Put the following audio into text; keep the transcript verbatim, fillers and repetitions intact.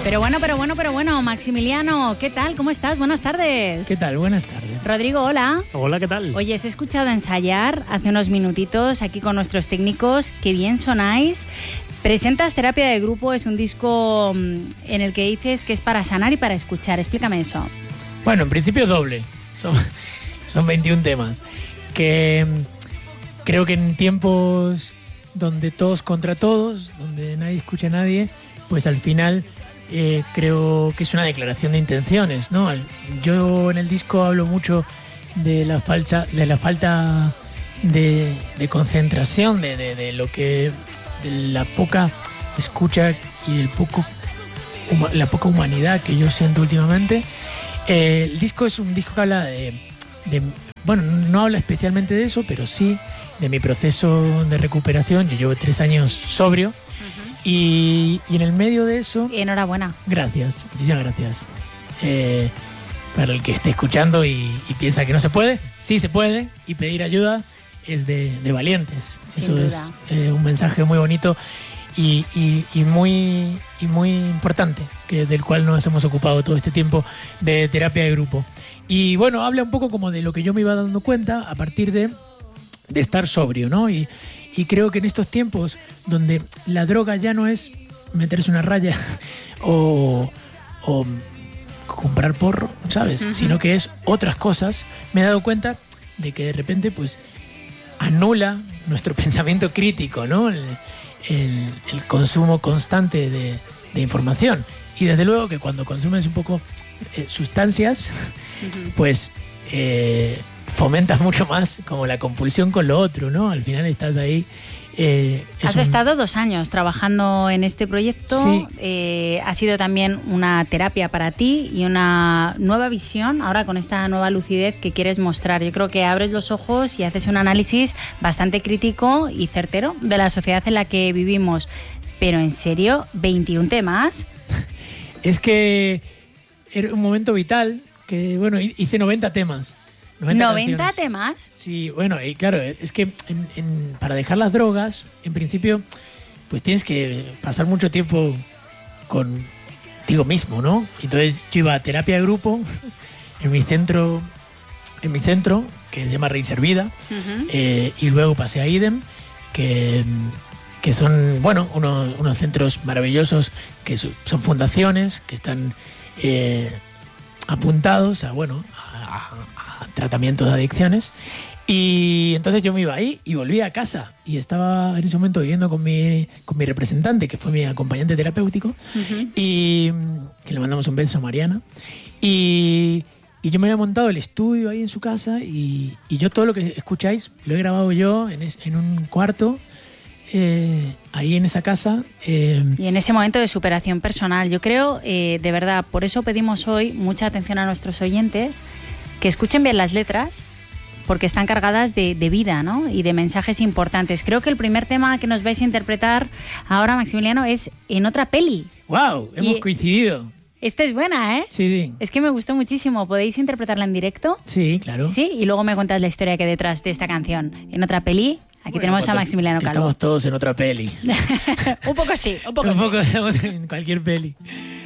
Pero bueno, pero bueno, pero bueno, Maximiliano, ¿qué tal? ¿Cómo estás? Buenas tardes. ¿Qué tal? Buenas tardes. Rodrigo, hola. Hola, ¿qué tal? Oye, os he escuchado ensayar hace unos minutitos aquí con nuestros técnicos. Qué bien sonáis. Presentas Terapia de Grupo, es un disco en el que dices que es para sanar y para escuchar. Explícame eso. Bueno, en principio doble. Son, son veintiún temas. Que creo que en tiempos donde todos contra todos, donde nadie escucha a nadie, pues al final eh, creo que es una declaración de intenciones, ¿no? Yo en el disco hablo mucho de la falta, de la falta de, de concentración, de, de, de lo que, de la poca escucha y el poco, la poca humanidad que yo siento últimamente. Eh, el disco es un disco que habla de, de, bueno, no habla especialmente de eso, pero sí de mi proceso de recuperación. Yo llevo tres años sobrio. Uh-huh. y, y en el medio de eso... Enhorabuena. Gracias, muchísimas gracias. Eh, para el que esté escuchando y, y piensa que no se puede, sí se puede, y pedir ayuda es de, de valientes. Sin eso duda. Es eh, un mensaje muy bonito y, y, y, muy, y muy importante, que, del cual nos hemos ocupado todo este tiempo de terapia de grupo. Y bueno, habla un poco como de lo que yo me iba dando cuenta a partir de, de estar sobrio, ¿no? Y, y creo que en estos tiempos donde la droga ya no es meterse una raya o, o comprar porro, ¿sabes? Uh-huh. Sino que es otras cosas, me he dado cuenta de que de repente pues anula nuestro pensamiento crítico, ¿no? El, el, el consumo constante de, de información. Y desde luego que cuando consumes un poco eh, sustancias, uh-huh. pues eh, fomentas mucho más como la compulsión con lo otro, ¿no? Al final estás ahí. Eh, Has un... estado dos años trabajando en este proyecto. Sí. Eh, ha sido también una terapia para ti y una nueva visión ahora con esta nueva lucidez que quieres mostrar. Yo creo que abres los ojos y haces un análisis bastante crítico y certero de la sociedad en la que vivimos. Pero en serio, veintiún temas. Es que era un momento vital que, bueno, hice noventa temas. noventa, ¿noventa temas? Sí, bueno, y claro, es que en, en, para dejar las drogas, en principio, pues tienes que pasar mucho tiempo contigo mismo, ¿no? Entonces yo iba a terapia de grupo en mi centro, en mi centro que se llama Reinservida, uh-huh. eh, y luego pasé a IDEM, que, que son, bueno, unos, unos centros maravillosos que son fundaciones que están eh, apuntados a, bueno, a, a tratamientos de adicciones. Y entonces yo me iba ahí y volví a casa y estaba en ese momento viviendo con mi, con mi representante, que fue mi acompañante terapéutico, uh-huh. y que le mandamos un beso a Mariana, y, y yo me había montado el estudio ahí en su casa y, y yo todo lo que escucháis lo he grabado yo en, es, en un cuarto eh, ahí en esa casa. Eh, y en ese momento de superación personal, yo creo, eh, de verdad, por eso pedimos hoy mucha atención a nuestros oyentes, que escuchen bien las letras, porque están cargadas de, de vida, ¿no? Y de mensajes importantes. Creo que el primer tema que nos vais a interpretar ahora, Maximiliano, es En otra peli. ¡Wow! Hemos y coincidido. Esta es buena, ¿eh? Sí, sí. Es que me gustó muchísimo. ¿Podéis interpretarla en directo? Sí, claro. Sí, y luego me cuentas la historia que hay detrás de esta canción. En otra peli, aquí bueno, tenemos a Maximiliano Calvo. Estamos todos en otra peli. un poco sí, un poco un sí. poco estamos en cualquier peli.